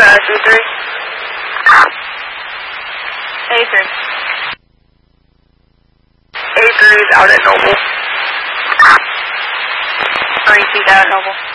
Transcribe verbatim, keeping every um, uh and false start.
uh, two three. A three. A three is out at Noble. Three, she's out at Noble.